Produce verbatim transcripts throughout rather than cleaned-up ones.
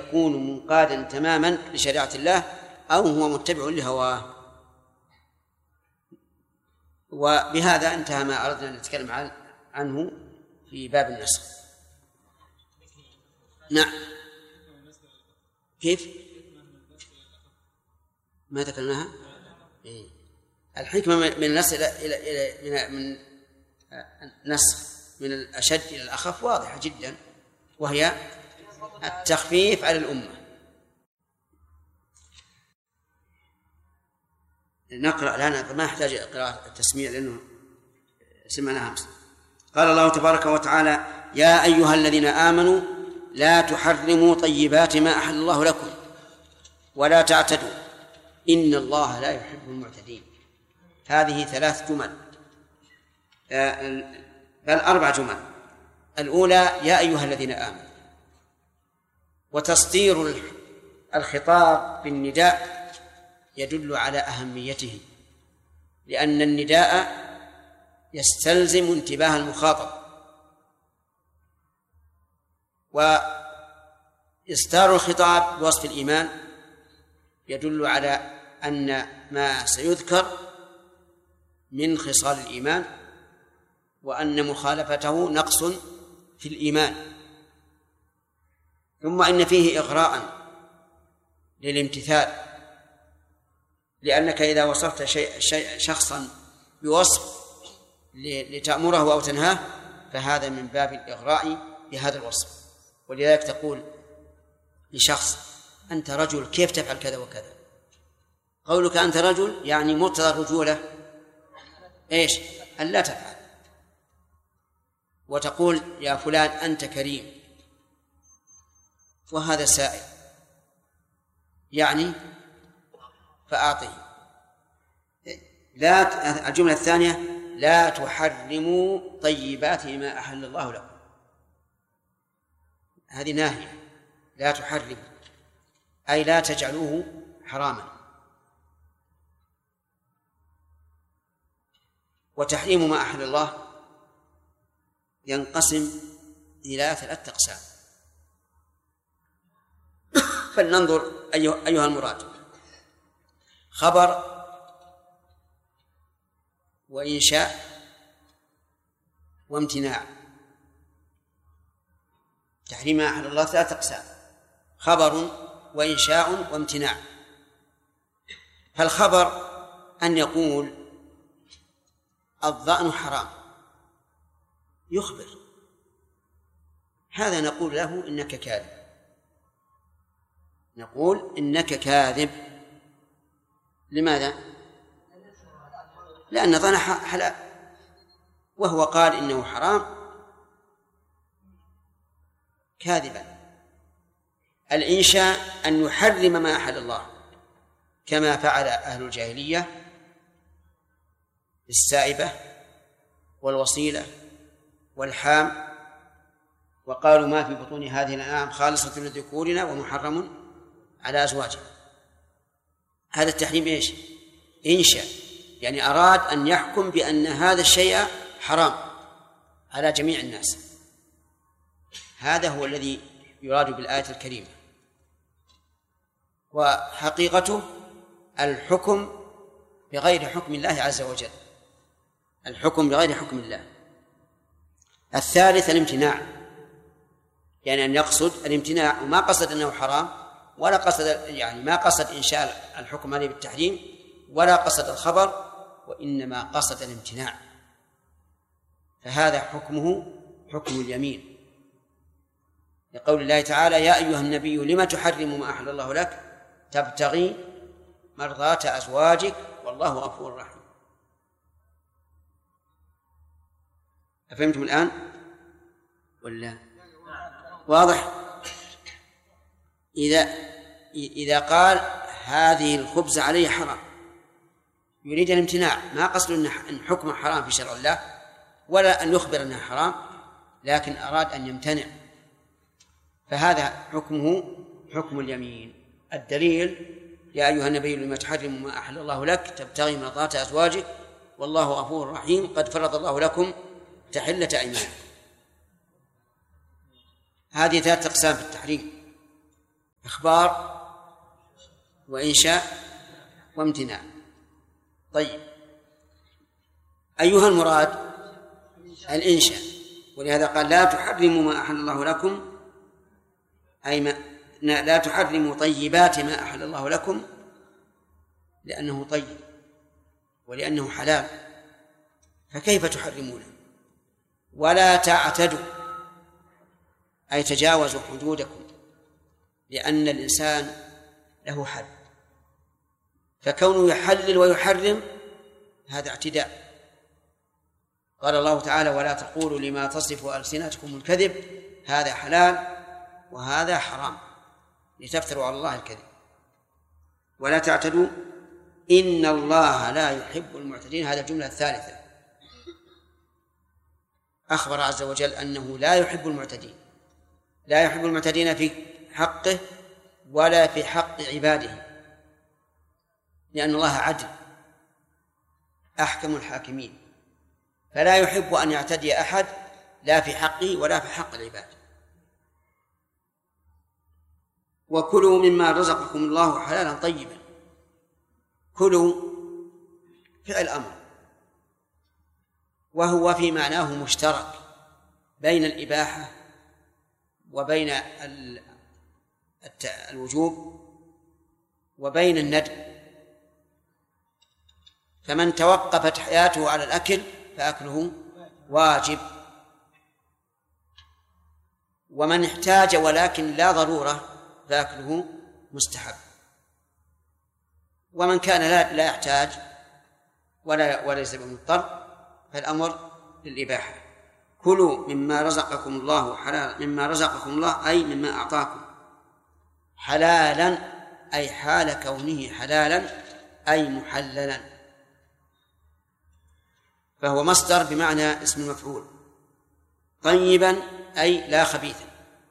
يكون منقادا تماما لشريعة الله أو هو متبع لهواه. وبهذا انتهى ما أردنا أن نتكلم عنه في باب النسخ. نعم. كيف؟ ما ذكرناها؟ إيه؟ الحكمة من النسخ إلى إلى من النسخ من الأشد إلى الأخف واضحة جدا، وهي التخفيف على الأمة. نقرأ الآن، ما يحتاج قراءة التسميع لأنه سمعناها أمس. قال الله تبارك وتعالى: يا أيها الذين آمنوا لا تحرموا طيبات ما أحل الله لكم ولا تعتدوا إن الله لا يحب المعتدين. هذه ثلاث جمل، بل أربع جمل. الأولى يا أيها الذين آمنوا، وتسطير الخطاب بالنداء يدل على أهميته، لأن النداء يستلزم انتباه المخاطب، وإصدار الخطاب بوصف الإيمان يدل على أن ما سيذكر من خصال الإيمان، وأن مخالفته نقص في الإيمان. ثم إن فيه إغراء للامتثال، لأنك إذا وصفت شيء شيء شخصا بوصف لتأمره أو تنهاه فهذا من باب الإغراء بهذا الوصف. ولذلك تقول لشخص: أنت رجل، كيف تفعل كذا وكذا؟ قولك أنت رجل يعني مقتضى الرجولة إيش؟ أن لا تفعل. وتقول يا فلان أنت كريم، وهذا سائل يعني فأعطيه. لا، الجملة الثانية لا تحرموا طيبات ما أحل الله لكم، هذه ناهية، لا تحرموا أي لا تجعلوه حراما. وتحريم ما أحل الله ينقسم إلى ثلاثة أقسام، فلننظر أيها المراد: خبر وإنشاء وامتناع. تحريم ما أحل الله ثلاثة أقسام: خبر وإنشاء وامتناع. فالخبر أن يقول الظأن حرام، يخبر، هذا نقول له إنك كاذب، نقول إنك كاذب. لماذا؟ لأن ظن حلال وهو قال إنه حرام كاذبا. الإنشاء أن يحرم ما أحل الله، كما فعل أهل الجاهلية السائبة والوصيلة والحام، وقالوا ما في بطون هذه الأنعام خالصة لذكورنا ومحرم على أزواجنا. هذا التحريم إيش؟ إنشاء، يعني أراد أن يحكم بأن هذا الشيء حرام على جميع الناس. هذا هو الذي يراد بالآية الكريمة. وحقيقته الحكم بغير حكم الله عز وجل، الحكم بغير حكم الله. الثالث الامتناع، يعني أن يقصد الامتناع وما قصد أنه حرام، ولا قصد يعني ما قصد إنشاء الحكم عليه بالتحريم، ولا قصد الخبر، وإنما قصد الامتناع، فهذا حكمه حكم اليمين، لقول الله تعالى: يا أيها النبي لما تحرم ما أحل الله لك تبتغي مرضات أزواجك والله غفور رحيم. أفهمتم الآن ولا واضح؟ إذا إذا قال هذه الخبز عليه حرام يريد الامتناع، ما قصد أن حكم حرام في شرع الله ولا أن يخبر أنها حرام، لكن أراد أن يمتنع، فهذا حكمه حكم اليمين. الدليل: يا أيها النبي لما تحرم ما أحل الله لك تبتغي مرضات أزواجك والله غفور رحيم قد فرض الله لكم تحلة أيمانكم. هذه ثلاث أقسام في التحريم: إخبار وإنشاء وامتناع. طيب، أيها المراد؟ الإنشاء، ولهذا قال لا تحرموا ما أحل الله لكم، أي ما لا تحرموا طيبات ما أحل الله لكم، لأنه طيب ولأنه حلال، فكيف تحرمونه؟ ولا تعتدوا، أي تجاوزوا حدودكم، لأن الإنسان له حد، فكونه يحلل ويحرم هذا اعتداء. قال الله تعالى ولا تقولوا لما تصف ألسنتكم الكذب هذا حلال وهذا حرام لتفتروا على الله الكذب. ولا تعتدوا إن الله لا يحب المعتدين، هذا الجملة الثالثة. أخبر عز وجل أنه لا يحب المعتدين، لا يحب المعتدين في حقه ولا في حق عباده، لأن الله عدل أحكم الحاكمين، فلا يحب أن يعتدي أحد لا في حقه ولا في حق العباد. وكلوا مما رزقكم الله حلالا طيبا. كلوا فعل أمر، وهو في معناه مشترك بين الإباحة وبين الوجوب وبين الندب، فمن توقفت حياته على الأكل فأكله واجب، ومن احتاج ولكن لا ضرورة فأكله مستحب، ومن كان لا, لا يحتاج ولا وليس بمضطر فالأمر للإباحة. كلوا مما رزقكم الله حلالا، مما رزقكم الله أي مما أعطاكم، حلالا أي حال كونه حلالا أي محللا، فهو مصدر بمعنى اسم المفعول. طيبا أي لا خبيثا.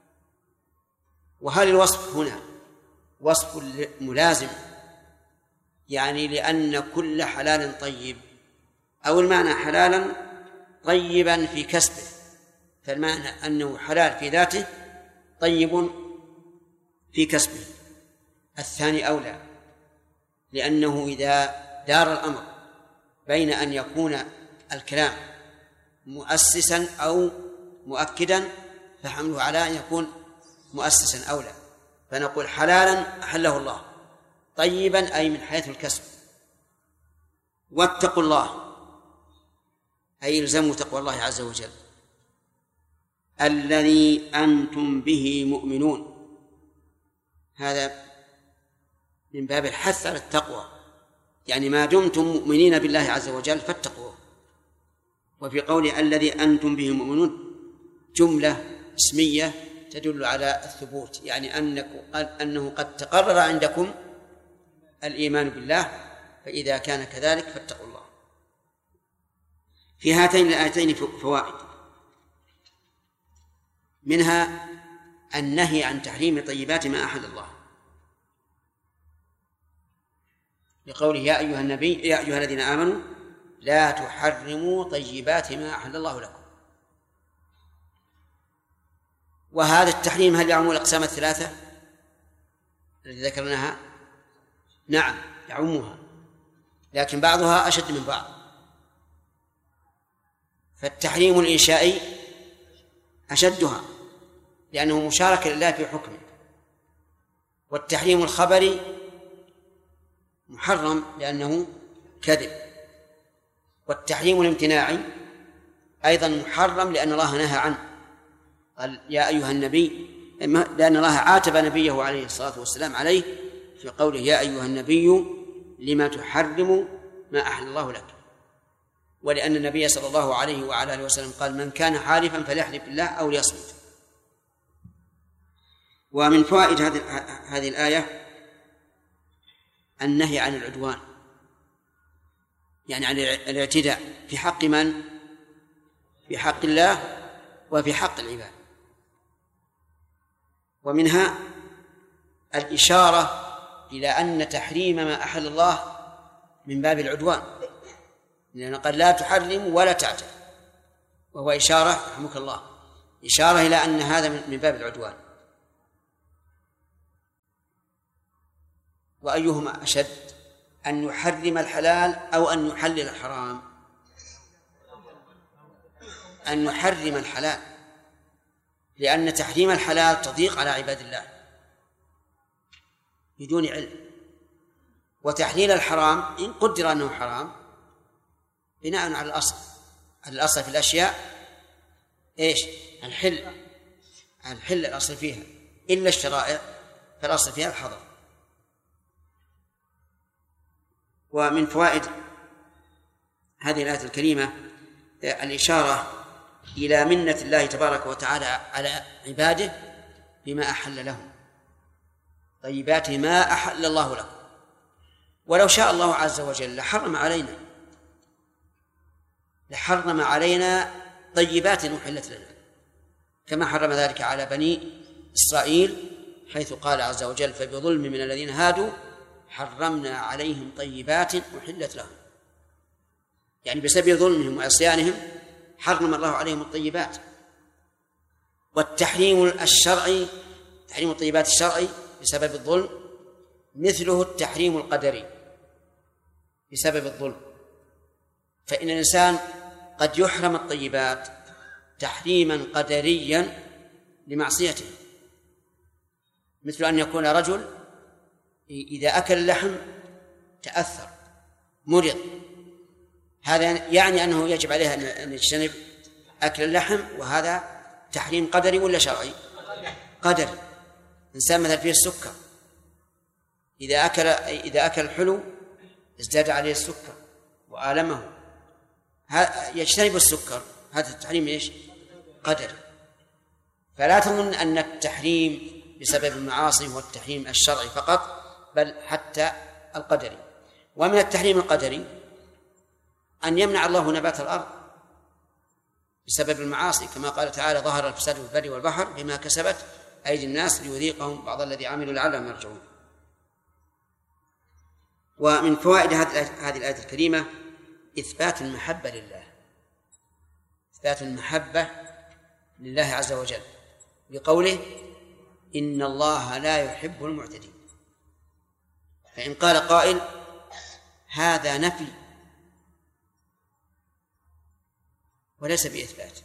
وهل الوصف هنا وصف ملازم يعني لأن كل حلال طيب، أو المعنى حلالا طيبا في كسبه، فالمعنى أنه حلال في ذاته طيب في كسبه؟ الثاني أولى، لأنه إذا دار الأمر بين أن يكون الكلام مؤسسا أو مؤكدا فحمله على أن يكون مؤسسا أولى، فنقول حلالا أحله الله، طيبا أي من حيث الكسب. واتقوا الله أي الزموا تقوى الله عز وجل، الذي أنتم به مؤمنون، هذا من باب الحث على التقوى، يعني ما دمتم مؤمنين بالله عز وجل فاتقوه. وفي قول الذي أنتم به مؤمنون جملة اسمية تدل على الثبوت، يعني أنه قد تقرر عندكم الإيمان بالله، فإذا كان كذلك فاتقوا الله. في هاتين الآيتين فوائد، منها النهي عن تحريم طيبات ما أحل الله، لقوله يا أيها النبي يا أيها الذين آمنوا لا تحرموا طيبات ما أحل الله لكم. وهذا التحريم هل يعم الأقسام الثلاثة التي ذكرناها؟ نعم يعمها، لكن بعضها أشد من بعض. فالتحريم الإنشائي أشدها لأنه مشارك لله في حكمه، والتحريم الخبري محرم لأنه كذب، والتحريم الامتناعي أيضا محرم لأن الله نهى عنه، قال يا أيها النبي، لأن الله عاتب نبيه عليه الصلاة والسلام عليه في قوله يا أيها النبي لما تحرم ما أحل الله لك، ولأن النبي صلى الله عليه وعلى آله وسلم قال من كان حالفا فليحلف بالله أو ليصمت. ومن فوائد هذه الآية النهي عن العدوان، يعني عن الاعتداء في حق من؟ في حق الله وفي حق العباد. ومنها الإشارة إلى أن تحريم ما أحل الله من باب العدوان، لأن قال لا تحرم ولا تعتد، وهو إشارة رحمك الله إشارة إلى أن هذا من باب العدوان. وأيهما أشد، أن يحرم الحلال أو أن يحلل الحرام؟ أن يحرم الحلال، لأن تحريم الحلال تضييق على عباد الله بدون علم، وتحليل الحرام إن قدر أنه حرام بناء على الأصل. الأصل في الأشياء إيش؟ الحل، الحل الأصل فيها، إلا الشرائع فالأصل فيها الحظر. ومن فوائد هذه الآية الكريمة الإشارة إلى منة الله تبارك وتعالى على عباده بما أحل لهم، طيبات ما أحل الله لهم. ولو شاء الله عز وجل لحرم علينا لحرم علينا طيبات أحلت لنا، كما حرم ذلك على بني إسرائيل، حيث قال عز وجل: فبظلم من الذين هادوا حرمنا عليهم طيبات أحلت لهم. يعني بسبب ظلمهم وعصيانهم حرم الله عليهم الطيبات. والتحريم الشرعي، تحريم الطيبات الشرعي بسبب الظلم، مثله التحريم القدري بسبب الظلم. فإن الإنسان قد يحرم الطيبات تحريما قدريا لمعصيته، مثل أن يكون رجل إذا أكل اللحم تأثر مرض، هذا يعني أنه يجب عليه أن يجتنب أكل اللحم، وهذا تحريم قدري ولا شرعي؟ قدري. إنسان مثل فيه السكر، إذا أكل إذا أكل الحلو ازداد عليه السكر وآلمه، يجتنب السكر، هذا التحريم إيش؟ قدري. فلا تظن أن التحريم بسبب المعاصي هو التحريم الشرعي فقط، بل حتى القدري. ومن التحريم القدري أن يمنع الله نبات الأرض بسبب المعاصي، كما قال تعالى: ظهر الفساد في البر والبحر بما كسبت أيدي الناس ليذيقهم بعض الذي عملوا لعلهم يرجعون. ومن فوائد هذه الآية الكريمة إثبات المحبة لله، إثبات المحبة لله عز وجل بقوله: إن الله لا يحب المعتدين. فإن قال قائل: هذا نفي وليس بإثبات،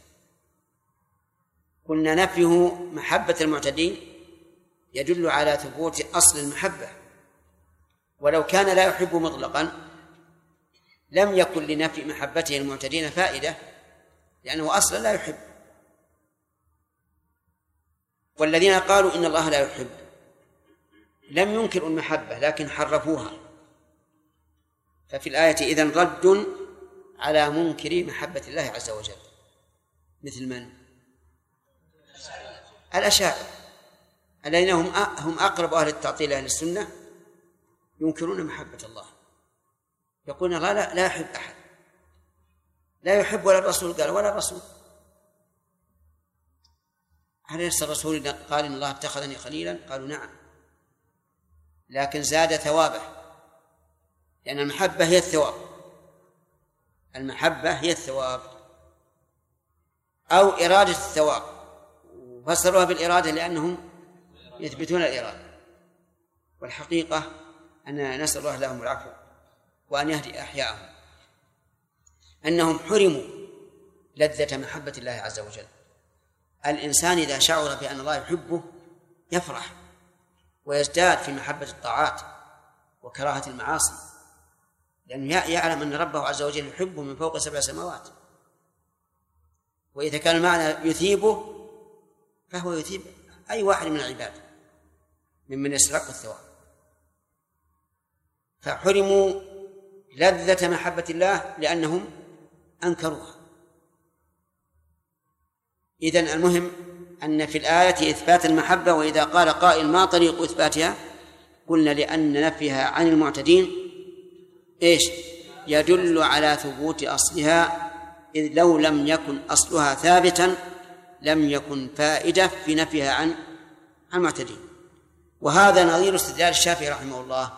قلنا نفيه محبة المعتدين يدل على ثبوت أصل المحبة، ولو كان لا يحب مطلقا لم يكن لنفي محبته المعتدين فائدة، لأنه أصلا لا يحب. والذين قالوا إن الله لا يحب لم ينكروا المحبة لكن حرفوها، ففي الآية إذن رد على منكر محبة الله عز وجل، مثل من؟ الأشاعرة الذين هم هم أقرب أهل التعطيل أهل السنة، ينكرون محبة الله، يقولون الله لا, لا يحب أحد، لا يحب ولا الرسول قال ولا الرسول. هل يسأل الرسول قال إن الله اتخذني خليلا؟ قالوا نعم، لكن زاد ثوابه، لأن المحبة هي الثواب، المحبة هي الثواب أو إرادة الثواب، وفسروها بالإرادة لأنهم يثبتون الإرادة، والحقيقة أن نسأل الله لهم العفو وأن يهدي أحياءهم، أنهم حرموا لذة محبة الله عز وجل. الإنسان إذا شعر بأن الله يحبه يفرح ويزداد في محبة الطاعات وكراهة المعاصي، لأنه يعلم أن ربه عز وجل يحبه من فوق سبع سماوات. وإذا كان المعنى يثيبه فهو يثيب أي واحد من العباد ممن يستحق الثواب. فحرموا لذة محبة الله لأنهم أنكروها. إذن المهم أن في الآية إثبات المحبة، وإذا قال قائل ما طريق إثباتها؟ قلنا لأن نفيها عن المعتدين إيش؟ يدل على ثبوت أصلها، إذ لو لم يكن أصلها ثابتا لم يكن فائدة في نفيها عن المعتدين. وهذا نظير استدلال الشافعي رحمه الله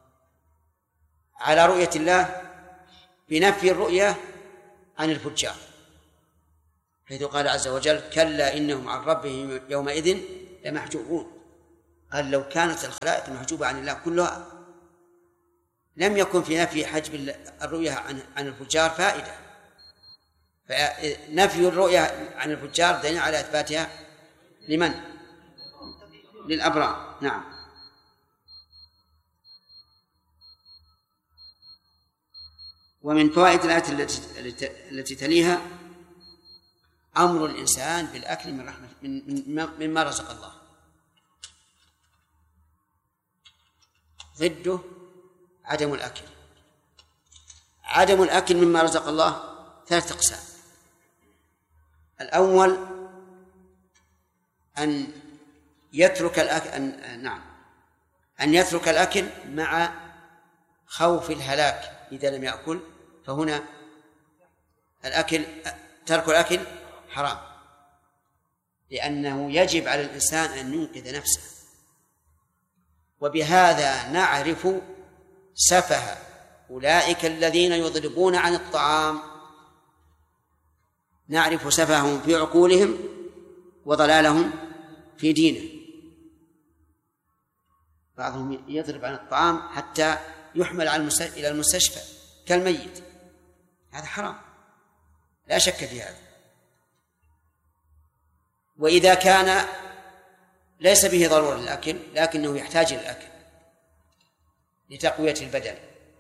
على رؤية الله بنفي الرؤية عن الفجار، حيث قال عز وجل: كلا إنهم عن ربهم يومئذ لمحجوبون. قال لو كانت الخلائق محجوبة عن الله كلها لم يكن في نفي حجب الرؤية عن الفجار فائدة، فنفي الرؤية عن الفجار دليل على إثباتها لمن؟ للأبرار. نعم. ومن فوائد الآية التي التي تليها أمر الإنسان بالأكل من رحمة من مما رزق الله، ضده عدم الأكل. عدم الأكل مما رزق الله ثلاثة أقسام. الأول أن يترك الأكل أن نعم أن يترك الأكل مع خوف الهلاك إذا لم يأكل، فهنا الأكل ترك الأكل حرام، لأنه يجب على الإنسان أن ينقذ نفسه. وبهذا نعرف سفه أولئك الذين يضربون عن الطعام، نعرف سفههم في عقولهم وضلالهم في دينه. بعضهم يضرب عن الطعام حتى يحمل إلى المستشفى كالميت، هذا حرام لا شك في هذا. وإذا كان ليس به ضرورة للأكل لكنه يحتاج للأكل لتقوية البدن،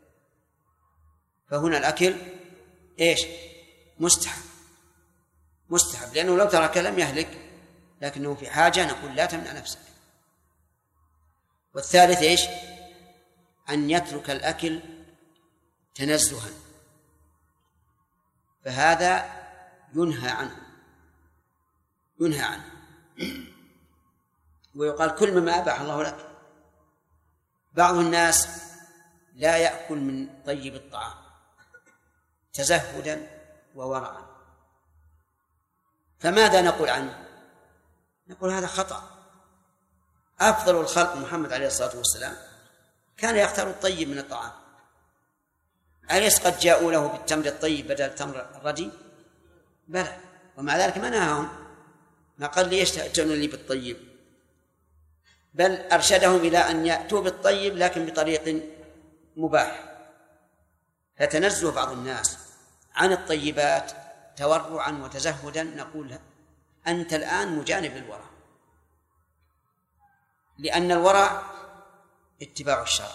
فهنا الأكل إيش؟ مستحب مستحب لأنه لو ترك لم يهلك، لكنه في حاجة نقول لا تمنع نفسك. والثالث إيش؟ أن يترك الأكل تنزها، فهذا ينهى عنه ينهى عنه ويقال كل مما أباح الله لك. بعض الناس لا يأكل من طيب الطعام تزهدا وورعا، فماذا نقول عنه؟ نقول هذا خطأ. أفضل الخلق محمد عليه الصلاة والسلام كان يختار الطيب من الطعام، أليس قد جاءوا له بالتمر الطيب بدل التمر الردي؟ بلى، ومع ذلك ما نهاهم، ما قال لي يشتهجون لي بالطيب، بل أرشدهم إلى أن يأتوا بالطيب لكن بطريق مباح. فتنزه بعض الناس عن الطيبات تورعا وتزهدا، نقول أنت الآن مجانب للورع، لأن الورع اتباع الشرع،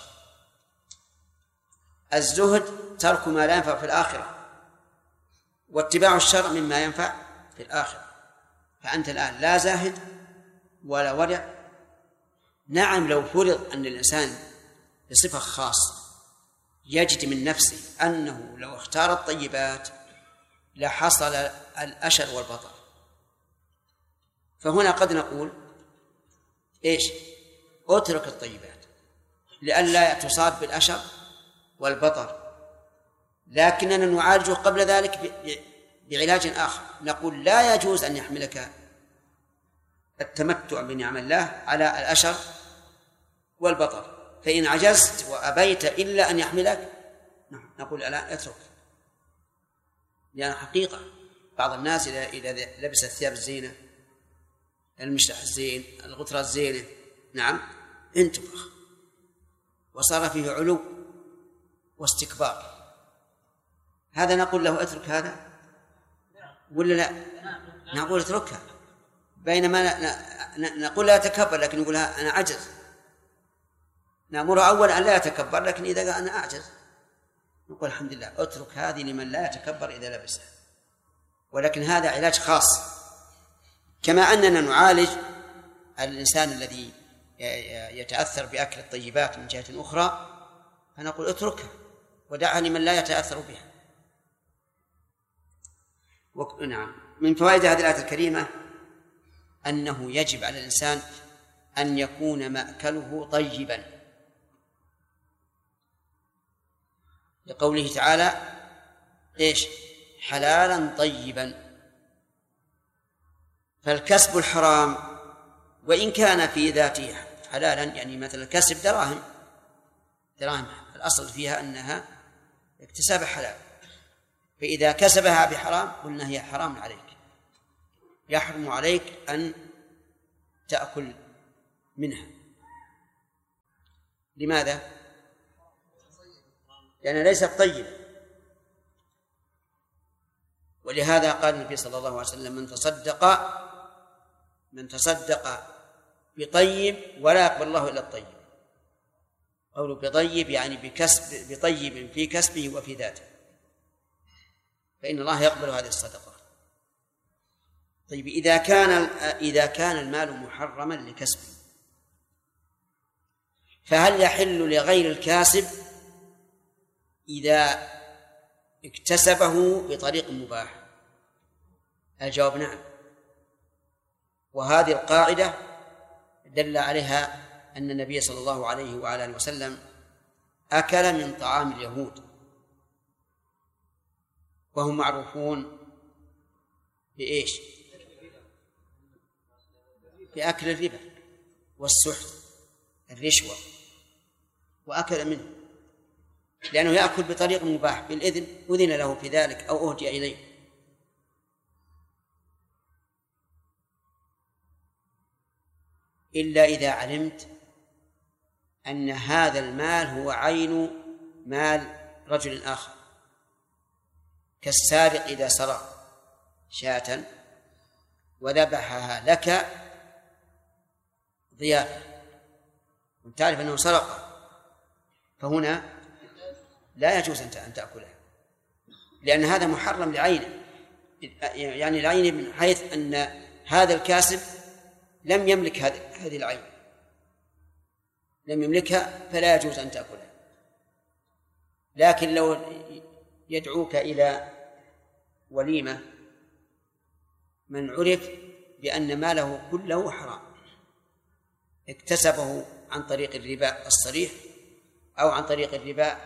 الزهد ترك ما لا ينفع في الآخرة، واتباع الشرع مما ينفع في الآخرة. فأنت الآن لا زاهد ولا ورع. نعم، لو فرض أن الإنسان بصفة خاصة يجد من نفسه أنه لو اختار الطيبات لحصل الأشر والبطر، فهنا قد نقول إيش؟ اترك الطيبات لئلا تصاب بالأشر والبطر، لكننا نعالجه قبل ذلك بعلاج آخر، نقول لا يجوز أن يحملك التمتع بنعم الله على الأشر والبطر، فإن عجزت وأبيت إلا أن يحملك نقول ألا اترك. لأن حقيقة بعض الناس إذا لبس الثياب الزينة، المشلح الزين، الغترة الزينة، نعم انتفخ وصار فيه علو واستكبار، هذا نقول له اترك هذا ولا لا؟ نقول اتركها، بينما نقول لا يتكبر لكن نقول أنا عجز. نأمره أولا أن لا يتكبر، لكن إذا قال أنا أعجز نقول الحمد لله اترك هذه لمن لا يتكبر إذا لبسها. ولكن هذا علاج خاص، كما أننا نعالج الإنسان الذي يتأثر بأكل الطيبات من جهة أخرى، فنقول اتركها ودعها لمن لا يتأثر بها. نعم، من فوائد هذه الآية الكريمة أنه يجب على الإنسان أن يكون مأكله طيبا، لقوله تعالى إيش؟ حلالا طيبا. فالكسب الحرام وإن كان في ذاته حلالا، يعني مثلا كسب دراهم دراهم الأصل فيها أنها اكتساب حلال، فإذا كسبها بحرام قلنا هي حرام عليك، يحرم عليك أن تأكل منها. لماذا؟ لأنها ليست طيبة. ولهذا قال النبي صلى الله عليه وسلم: من تصدق من تصدق بطيب ولا يقبل الله إلا الطيب. قوله بطيب يعني بكسب، بطيب في كسبه وفي ذاته، فإن الله يقبل هذه الصدقة. طيب إذا كان إذا كان المال محرما لكسبه، فهل يحل لغير الكاسب إذا اكتسبه بطريق مباح؟ الجواب نعم. وهذه القاعدة دل عليها أن النبي صلى الله عليه وعلى آله وسلم أكل من طعام اليهود، وهم معروفون بإيش؟ بأكل الربا والسحت الرشوة، وأكل منه لأنه يأكل بطريق مباح بالإذن، أذن له في ذلك أو أهدي إليه. إلا إذا علمت أن هذا المال هو عين مال رجل آخر، كالسارق إذا سرق شاة وذبحها لك ضيافة وتعرف أنه سرق، فهنا لا يجوز أن تأكلها، لأن هذا محرم لعينه، يعني العين من حيث أن هذا الكاسب لم يملك هذه العين، لم يملكها، فلا يجوز أن تأكلها. لكن لو يدعوك إلى وليمة من عرف بأن ماله كله حرام، اكتسبه عن طريق الربا الصريح أو عن طريق الربا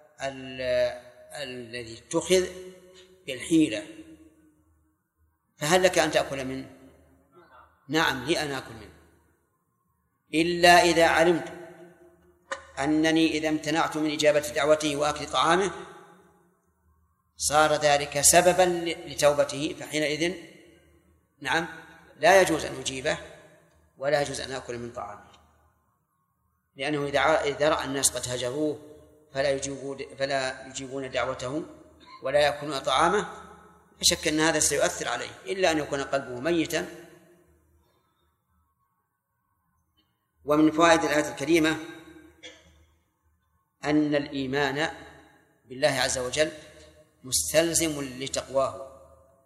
الذي اتخذ بالحيلة، فهل لك أن تأكل منه؟ نعم، لي أن أكل منه، إلا إذا علمت أنني إذا امتنعت من إجابة دعوته وأكل طعامه صار ذلك سببا لتوبته، فحينئذ نعم لا يجوز أن أجيبه ولا يجوز أن أكل من طعامه، لأنه إذا رأى الناس قد هجروه فلا يجيبون فلا يجيبون دعوته ولا يأكلون طعامه، لا شك أن هذا سيؤثر عليه، إلا أن يكون قلبه ميتا. ومن فوائد الآية الكريمة أن الإيمان بالله عز وجل مستلزم لتقواه،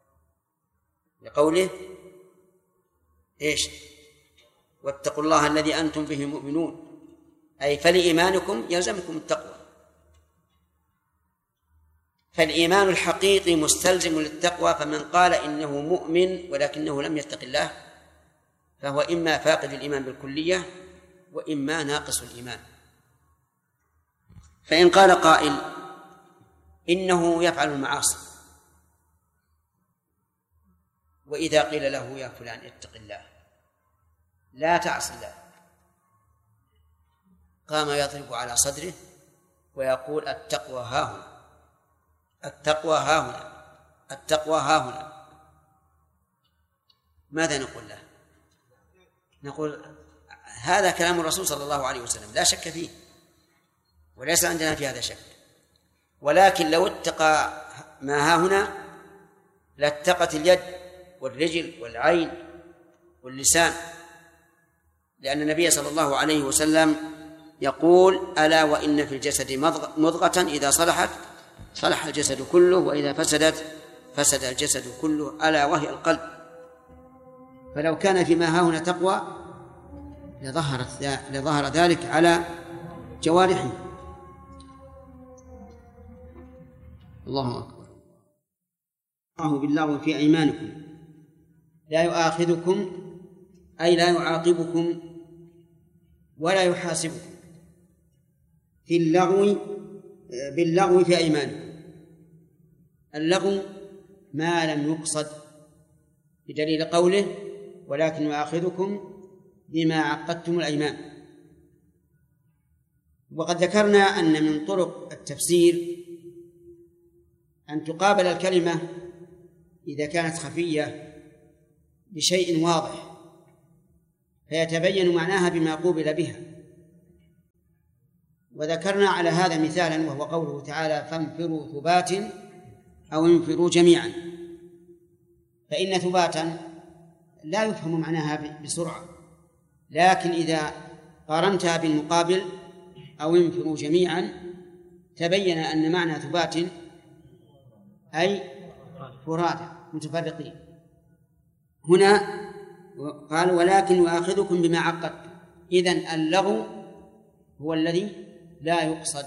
لقوله إيش؟ واتقوا الله الذي أنتم به مؤمنون، أي فلإيمانكم يلزمكم التقوى. فالإيمان الحقيقي مستلزم للتقوى، فمن قال إنه مؤمن ولكنه لم يتق الله فهو إما فاقد الإيمان بالكلية وإما ناقص الإيمان. فإن قال قائل إنه يفعل المعاصي، وإذا قيل له يا فلان اتق الله لا تعص الله، قام يضرب على صدره ويقول التقوى ها هنا، التقوى ها هنا، التقوى ها هنا، ماذا نقول له؟ نقول هذا كلام الرسول صلى الله عليه وسلم لا شك فيه، وليس عندنا في هذا شك، ولكن لو اتقى ما ها هنا لاتقت اليد والرجل والعين واللسان، لأن النبي صلى الله عليه وسلم يقول ألا وإن في الجسد مضغة إذا صلحت صلح الجسد كله وإذا فسدت فسد الجسد كله ألا وهي القلب. فلو كان فيما ها هنا تقوى لظهرت لظهر ذلك على جوارحه. الله أكبر. الله باللغو في أيمانكم لا يؤاخذكم أي لا يعاقبكم ولا يحاسبكم في اللغو باللغو في أيمانكم. اللغو ما لم يقصد بدليل قوله ولكن يؤاخذكم بما عقدتم الأيمان. وقد ذكرنا أن من طرق التفسير أن تقابل الكلمة إذا كانت خفية بشيء واضح فيتبين معناها بما قوبل بها، وذكرنا على هذا مثالا وهو قوله تعالى فانفروا ثبات أو انفروا جميعا، فإن ثباتا لا يفهم معناها بسرعة، لكن إذا قارنتها بالمقابل أو انفروا جميعا تبين أن معنى ثبات أي فرادى متفرقين. هنا قال ولكن يؤاخذكم بما عقدتم، إذن اللغو هو الذي لا يقصد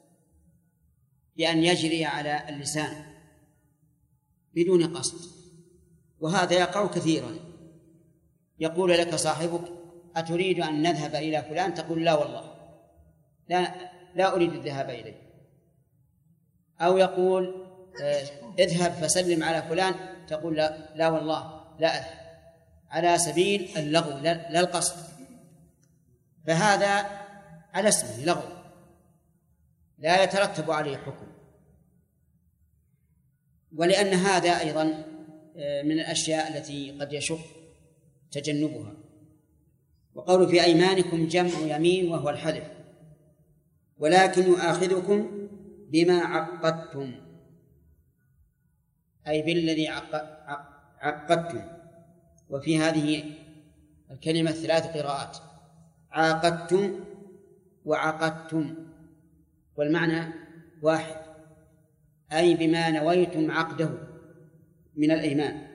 بأن يجري على اللسان بدون قصد، وهذا يقع كثيرا. يقول لك صاحبك أتريد أن نذهب إلى فلان؟ تقول لا والله لا, لا أريد الذهاب إليه. أو يقول اذهب فسلم على فلان، تقول لا, لا والله لا أذهب، على سبيل اللغو لا القصد، فهذا على اسمه لغو لا يترتب عليه حكم. ولأن هذا أيضا من الأشياء التي قد يشق تجنبها. وقول في أيمانكم جمع يمين وهو الحلف، ولكن يؤاخذكم بما عقدتم أي بالذي عقدتم. وفي هذه الكلمة ثلاث قراءات: عاقدتم وعقدتم، والمعنى واحد، أي بما نويتم عقده من الأيمان.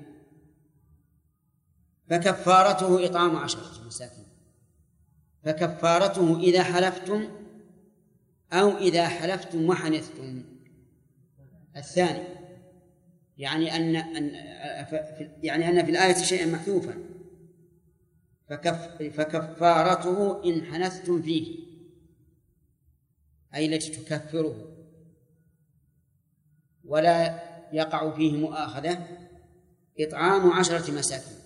فكفارته إطعام عشرة مساكين، فكفارته إذا حلفتم أو إذا حلفتم وحنثتم. الثاني يعني أن, أن يعني أن في الآية شيئا محذوفا، فكف فكفارته إن حنثتم فيه أي التي تكفره ولا يقع فيه مؤاخذة، إطعام عشرة مساكين.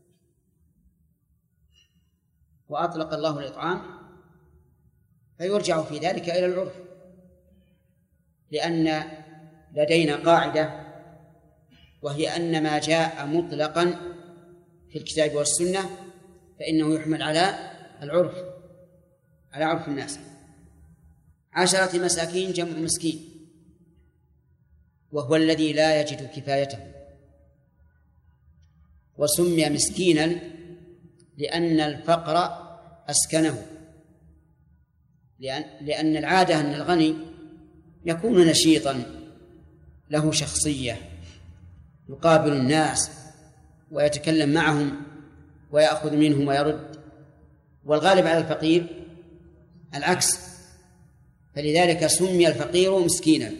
وأطلق الله الإطعام فيرجع في ذلك إلى العرف، لأن لدينا قاعدة وهي أن ما جاء مطلقا في الكتاب والسنة فإنه يحمل على العرف، على عرف الناس. عشرة مساكين جمع مسكين، وهو الذي لا يجد كفايته، وسمي مسكينا لأن الفقر أسكنه، لأن, لأن العادة أن الغني يكون نشيطا له شخصية يقابل الناس ويتكلم معهم ويأخذ منهم ويرد، والغالب على الفقير العكس، فلذلك سمي الفقير مسكينا.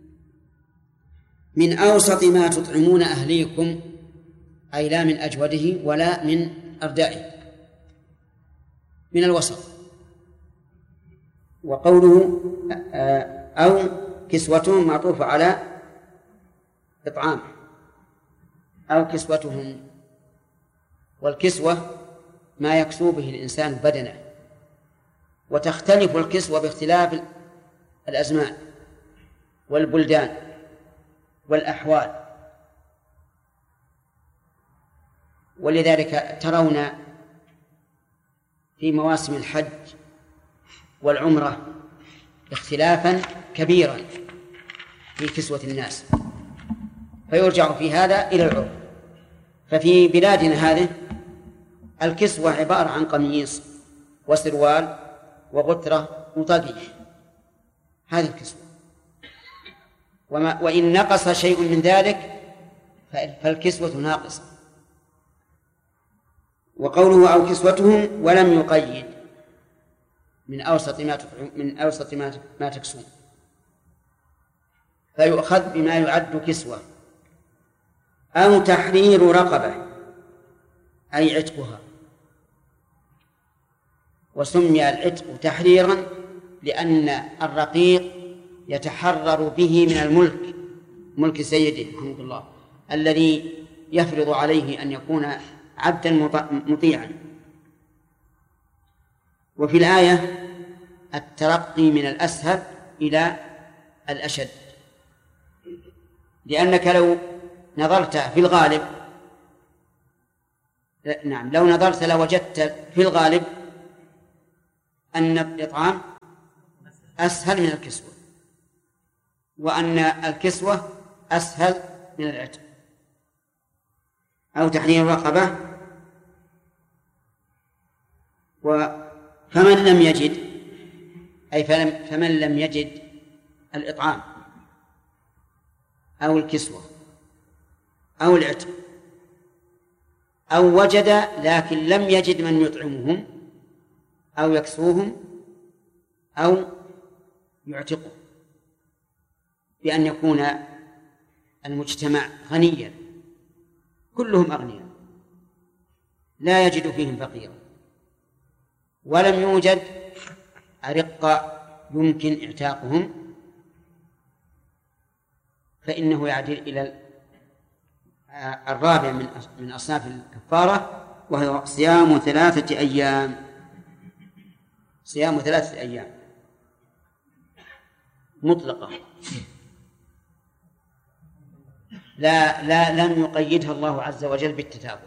من أوسط ما تطعمون أهليكم أي لا من أجوده ولا من أردائه، من الوسط. وقوله أو كسوتهم معطوف على إطعام أو كسوتهم، والكسوة ما يكسو به الإنسان بدنه، وتختلف الكسوة باختلاف الأزمان والبلدان والأحوال. ولذلك ترون في مواسم الحج والعمرة اختلافا كبيرا في كسوة الناس، فيرجع في هذا إلى العرف. ففي بلادنا هذه الكسوة عبارة عن قميص وسروال وغترة وطاقية، هذه الكسوة. وما وإن نقص شيء من ذلك فالكسوة ناقصة. وقوله أو كسوتهم ولم يقيد من أوسط ما من أوسط ما ما تكسون، فيؤخذ بما يعد كسوة. أو تحرير رقبة أي عتقها، وسمي العتق تحريرا لأن الرقيق يتحرر به من الملك، ملك سيده رحمه الله، الذي يفرض عليه أن يكون عبدا مطيعا. وفي الآية الترقي من الأسهل إلى الأشد، لأنك لو نظرت في الغالب نعم لو نظرت لوجدت في الغالب أن الإطعام أسهل من الكسوة، وأن الكسوة أسهل من العتق، أو تحرير رقبة. فمن لم يجد أي فمن لم يجد الإطعام أو الكسوة أو العتق، أو وجد لكن لم يجد من يطعمهم أو يكسوهم أو يعتقهم، بأن يكون المجتمع غنيا، كلهم أغنياء لا يجد فيهم فقيرا، ولم يوجد أرقة يمكن اعتاقهم، فإنه يعدل إلى الرابع من من أصناف الكفارة، وهو صيام ثلاثة أيام. صيام ثلاثة أيام مطلقة، لا لا لم يقيدها الله عز وجل بالتتابع.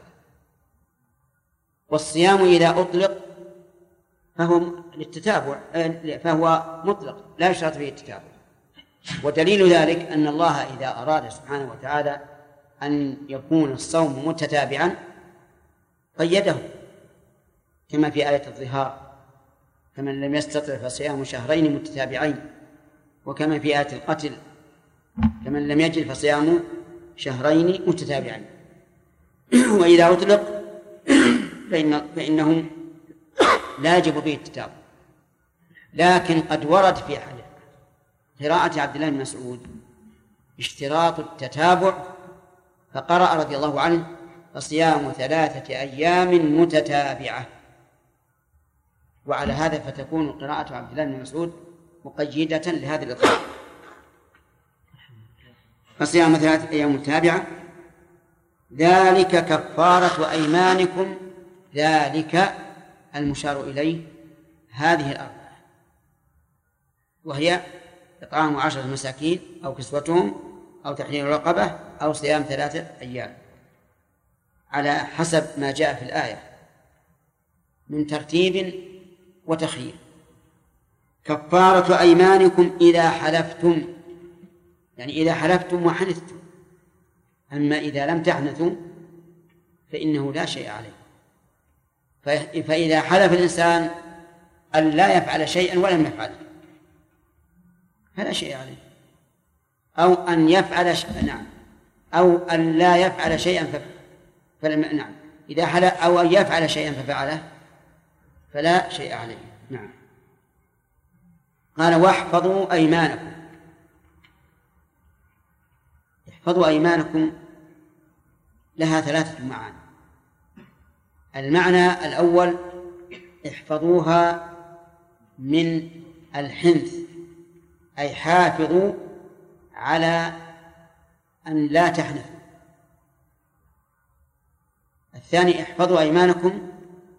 والصيام إذا أطلق فهو للتتابع، فهو مطلق لا يشترط فيه التتابع. ودليل ذلك أن الله إذا أراد سبحانه وتعالى أن يكون الصوم متتابعا قيده، كما في آية الظهار: فمن لم يستطع فصيام شهرين متتابعين، وكما في آية القتل: فمن لم يجد فصيام شهرين متتابعين. وإذا أطلق فإن فإنه لا يجب به التتابع. لكن قد ورد في قراءة عبد الله بن مسعود اشتراط التتابع، فقرأ رضي الله عنه: فصيام ثلاثة أيام متتابعة. وعلى هذا فتكون قراءة عبد الله بن مسعود مقيدة لهذا الإطلاق. فصيام ثلاثة أيام متتابعة ذلك كفارة أيمانكم. ذلك المشار إليه هذه الأربعة، وهي إطعام عشرة مساكين أو كسوتهم أو تحرير رقبة أو صيام ثلاثة أيام، على حسب ما جاء في الآية من ترتيب وتخيير. كفارة أيمانكم إذا حلفتم، يعني إذا حلفتم وحنثتم. أما إذا لم تحنثوا فإنه لا شيء عليه. فإذا حلف الإنسان أن لا يفعل شيئا ولم يفعله فلا شيء عليه، أو أن يفعل ش... نعم أو أن لا يفعل شيئا ف... فلم... نعم إذا حلف أو أن يفعل شيئا ففعله فلا شيء عليه. نعم. قال: واحفظوا أيمانكم. احفظوا أيمانكم لها ثلاثة معاني. المعنى الأول: احفظوها من الحنث، أي حافظوا على أن لا تحنثوا. الثاني: احفظوا أيمانكم،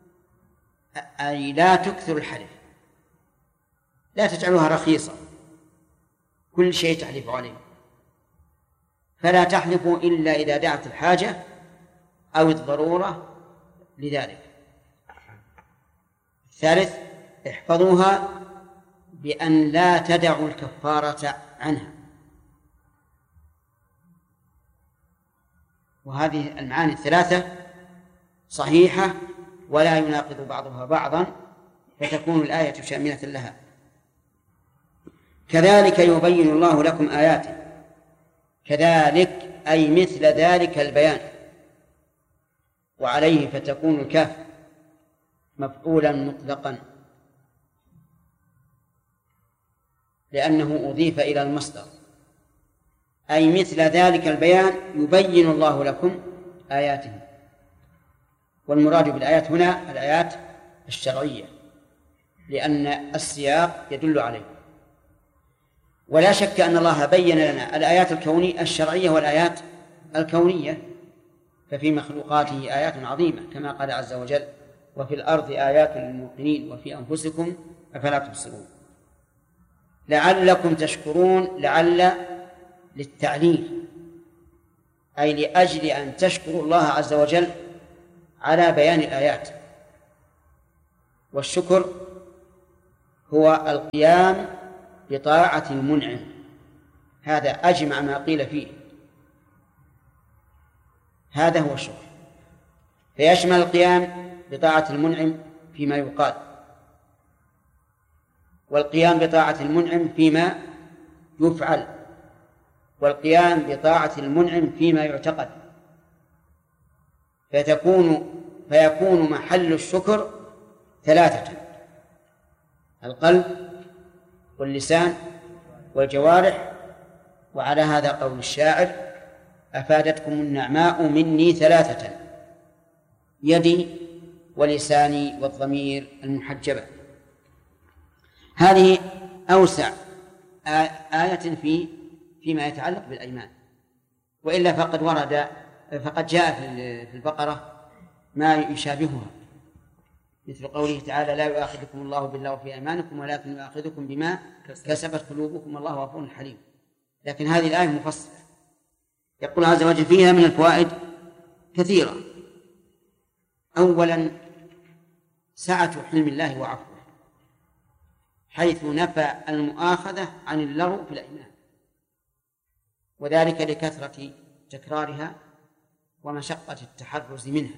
أي لا تكثروا الحلف، لا تجعلوها رخيصة، كل شيء تحلف عليه، فلا تحلفوا إلا إذا دعت الحاجة أو الضرورة لذلك. الثالث: احفظوها بأن لا تدعوا الكفارة عنها. وهذه المعاني الثلاثة صحيحة ولا يناقض بعضها بعضا، فتكون الآية شاملة لها. كذلك يبين الله لكم آياته. كذلك أي مثل ذلك البيان، وعليه فتكون الكاف مفعولا مطلقا، لأنه أضيف إلى المصدر. أي مثل ذلك البيان يبين الله لكم آياته. والمراد بالآيات هنا الآيات الشرعية، لأن السياق يدل عليه. ولا شك أن الله بين لنا الآيات الكونية الشرعية والآيات الكونية، ففي مخلوقاته آيات عظيمة، كما قال عز وجل: وفي الأرض آيات للموقنين وفي أنفسكم أفلا تبصرون. لعلكم تشكرون، لعل للتعليل، أي لأجل أن تشكروا الله عز وجل على بيان الآيات. والشكر هو القيام بطاعة المنعم، هذا أجمع ما قيل فيه، هذا هو الشكر. فيشمل القيام بطاعة المنعم فيما يقال، والقيام بطاعة المنعم فيما يفعل، والقيام بطاعة المنعم فيما يعتقد، فتكون فيكون محل الشكر ثلاثة: القلب واللسان والجوارح. وعلى هذا قول الشاعر: أفادتكم النعماء مني ثلاثة: يدي ولساني والضمير المحجبة. هذه أوسع آية في فيما يتعلق بالأيمان، وإلا فقد ورد فقد جاء في البقرة ما يشابهها، مثل قوله تعالى: لا يؤاخذكم الله باللغو في أيمانكم ولكن يؤاخذكم بما كسبت قلوبكم والله غفور حليم. لكن هذه الآية مفصلة، يقول عز وجل فيها من الفوائد كثيرة. أولا سعة حلم الله وعفوه، حيث نفى المؤاخذة عن اللغو في الأيمان، وذلك لكثرة تكرارها ومشقة التحرز منها.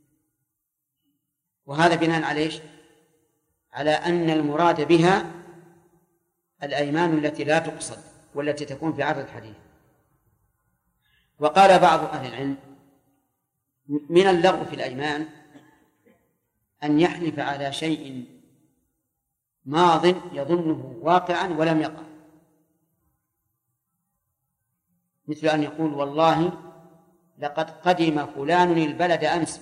وهذا بناء على على أن المراد بها الأيمان التي لا تقصد والتي تكون في عرض الحديث. وقال بعض أهل العلم: من اللغو في الأيمان أن يحلف على شيء ماض يظنه واقعا ولم يقع، مثل أن يقول: والله لقد قدم فلان البلد أمس،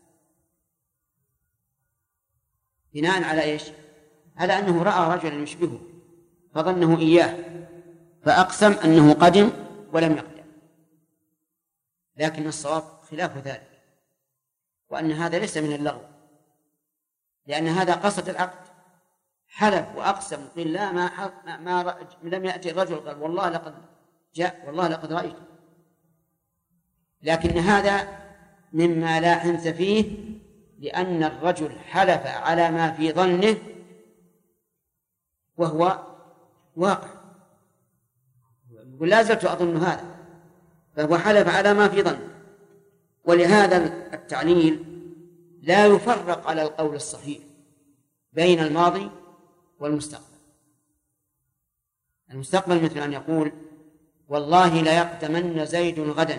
بناء على إيش؟ على أنه رأى رجلا يشبهه فظنه إياه فأقسم أنه قدم ولم يقدم. لكن الصواب خلاف ذلك، وأن هذا ليس من اللغو، لأن هذا قصد العقد، حلف وأقسم قيل لا ما, ما لم يأتي الرجل قال والله لقد جاء والله لقد رأيت. لكن هذا مما لا حنث فيه، لأن الرجل حلف على ما في ظنه وهو واقع، يقول لا زلت أظن هذا، فهو حلف على ما في ظنه. ولهذا التعليل لا يفرق على القول الصحيح بين الماضي والمستقبل. المستقبل مثل أن يقول: والله لا يقدمن زيد غدا،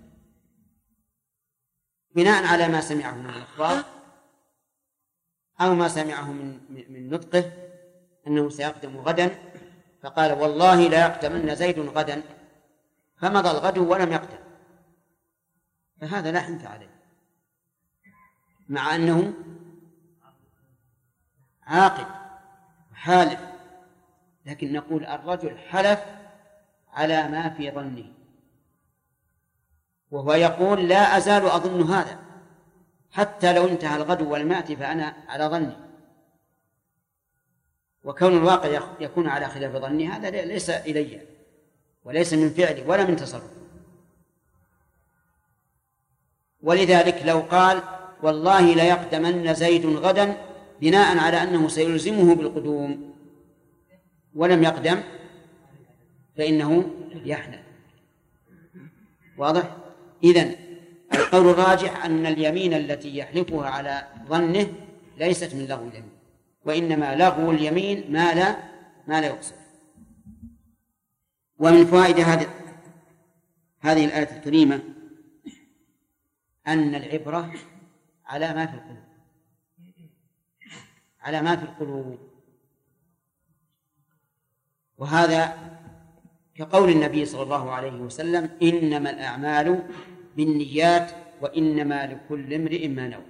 بناء على ما سمعه من الأخبار أو ما سمعه من من نطقه أنه سيقدم غدا، فقال: والله لا يقدمن زيد غدا، فمضى الغد ولم يقدم، فهذا لا حنث عليه، مع أنه عاقل حالف. لكن نقول الرجل حلف على ما في ظنه، وهو يقول: لا أزال أظن هذا حتى لو انتهى الغد ولم يأتي فأنا على ظني. وكون الواقع يكون على خلاف ظني هذا ليس إلي وليس من فعلي ولا من تصرفي. ولذلك لو قال: والله لا يقدمن زيد غدا، بناء على أنه سيلزمه بالقدوم ولم يقدم، فإنه يحنث. واضح؟ إذن القول الراجح أن اليمين التي يحلفها على ظنه ليست من لغو اليمين، وإنما لغو اليمين ما لا ما لا يقصد. ومن فوائد هذه هذه الآية الكريمة أن العبرة على ما في القلوب، على ما في القلوب. وهذا كقول النبي صلى الله عليه وسلم: إنما الأعمال بالنيات وإنما لكل امرئ ما نوى.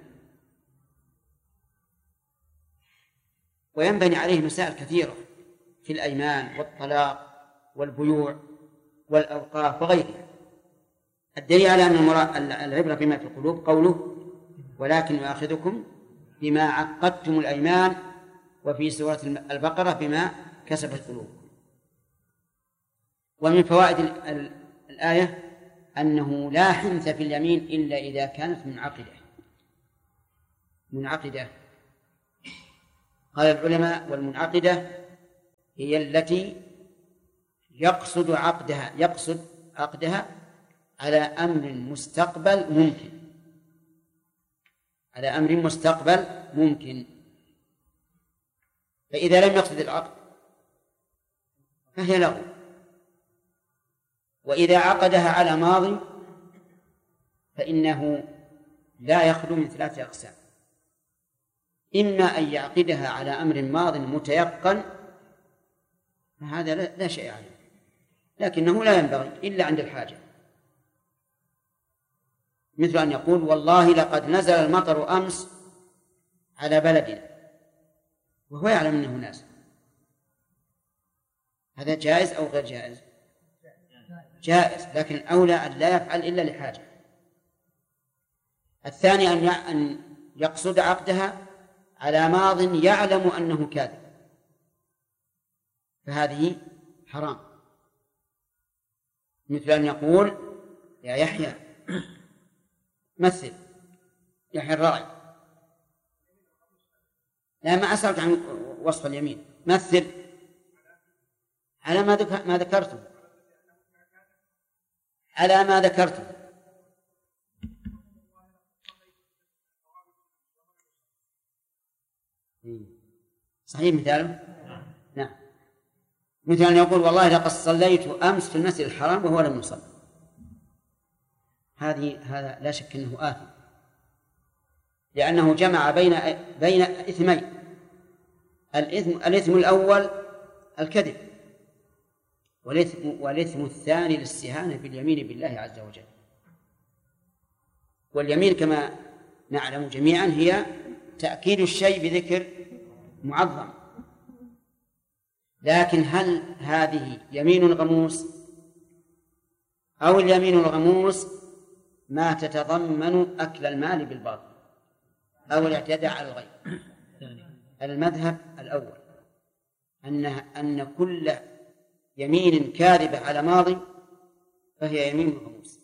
وينبني عليه مسائل كثيرة في الأيمان والطلاق والبيوع والأوقاف وغيرها. الدليل على أن العبرة بما في القلوب قوله: ولكن يؤاخذكم بما عقدتم الأيمان، وفي سورة البقرة بما كسبت قلوبكم. ومن فوائد الآية أنه لا حنث في اليمين إلا إذا كانت منعقدة منعقدة قال العلماء: والمنعقدة هي التي يقصد عقدها يقصد عقدها على أمر مستقبل ممكن على أمر مستقبل ممكن فإذا لم يقصد العقد فهي لغو. وإذا عقدها على ماضي فإنه لا يخلو من ثلاثة أقسام: إما أن يعقدها على أمر ماض متيقن فهذا لا شيء عليه، لكنه لا ينبغي إلا عند الحاجة، مثل أن يقول: والله لقد نزل المطر أمس على بلدنا، وهو يعلم أنه نازل. هذا جائز أو غير جائز؟ جائز، لكن أولى أن لا يفعل إلا لحاجة. الثاني أن يقصد عقدها على ماض يعلم أنه كاذب، فهذه حرام، مثل أن يقول: يا يحيى مثل، يحيى الراعي، لا ما أسألت عن وصف اليمين، مثل على ما ذكر ما ذكرته على ما ذكرته صحيح مثاله؟ نعم. مثل أن يقول: والله لقد صليت أمس في المسجد الحرام وهو لم يصلي. هذه هذا لا شك أنه آثم، لأنه جمع بين بين إثمين: الإثم الإثم الأول الكذب، والإثم والإثم الثاني الاستهانة باليمين بالله عز وجل. واليمين كما نعلم جميعا هي تأكيد الشيء بذكر معظم، لكن هل هذه يمين غموس أو اليمين الغموس ما تتضمن أكل المال بالباطل أو الاعتداء على الغير؟ المذهب الأول أن أن كل يمين كاذبة على ماضي فهي يمين غموس،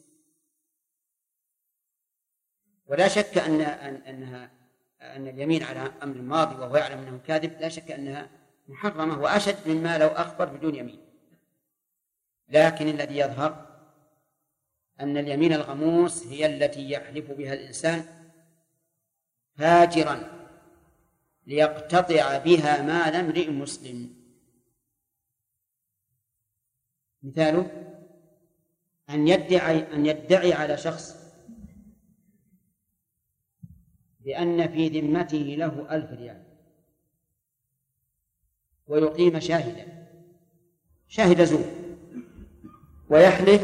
ولا شك أن أنها أن اليمين على أمر ماضي وهو يعلم أنه كاذب لا شك أنها محرمة وأشد مما لو أخبر بدون يمين. لكن الذي يظهر أن اليمين الغموس هي التي يحلف بها الإنسان فاجرا ليقتطع بها مال امرئ مسلم. مثاله أن يدعي أن يدعي على شخص بأن في ذمته له ألف ريال ويقيم شاهدا شاهد زور ويحلف،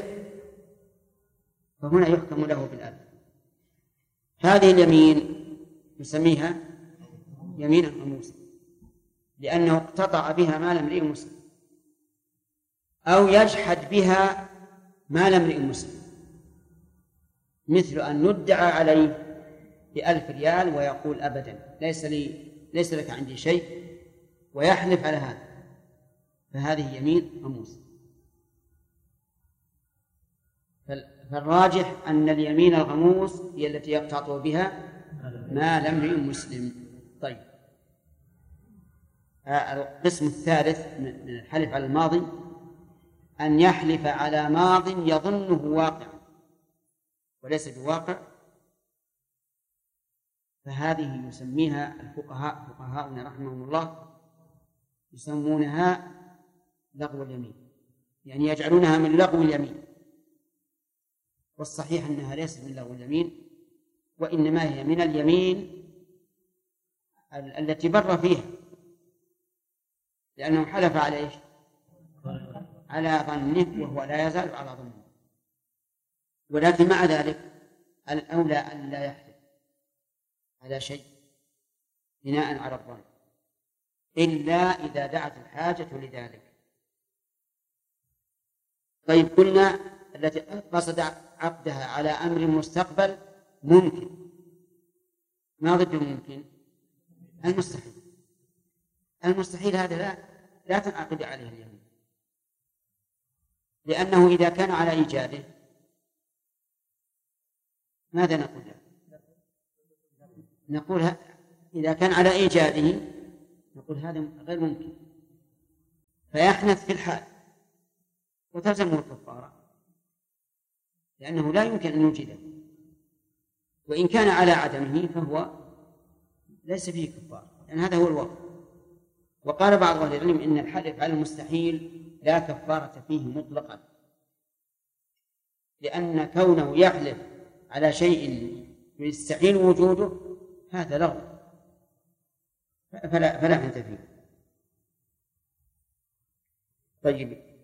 فهنا يحكم له بالألف. هذه اليمين نسميها يمينا غموسا لأنه اقتطع بها مال امرئ مسلم، أو يجحد بها مال امرئ مسلم، مثل أن ندعى عليه بألف ريال ويقول: أبدا ليس لي ليس لك عندي شيء، ويحلف على هذا، فهذه يمين غموس. فالراجح أن اليمين الغموس هي التي يقتطع بها مال امرئ مسلم. طيب، القسم الثالث من الحلف على الماضي أن يحلف على ماض يظنه واقع وليس بواقع، فهذه يسميها الفقهاء فقهاؤنا رحمهم الله يسمونها لغو اليمين، يعني يجعلونها من لغو اليمين، والصحيح أنها ليست من لغو اليمين، وإنما هي من اليمين التي بر فيها، لأنه حلف على إيش؟ على ظنه وهو لا يزال على ظنه. ولكن مع ذلك الأولى أن لا يحلف على شيء بناء على الظن إلا إذا دعت الحاجة لذلك. طيب، قلنا التي قصد عقدها على أمر مستقبل ممكن، ما ضد ممكن؟ المستحيل. المستحيل هذا لا لا تنعقد عليه اليمين، لأنه إذا كان على إيجاده ماذا نقول له؟ نقول إذا كان على إيجاده نقول هذا غير ممكن، فيحنث في الحال وتلزمه الكفارة، لأنه لا يمكن أن يوجده، وإن كان على عدمه فهو ليس فيه كفارة، لأن هذا هو الوقت. وقال بعض أهل العلم إن الحلف على المستحيل لا كفارة فيه مطلقا، لأن كونه يحلف على شيء يستحيل وجوده هذا لغو، فلا فلا حنث فيه. طيب،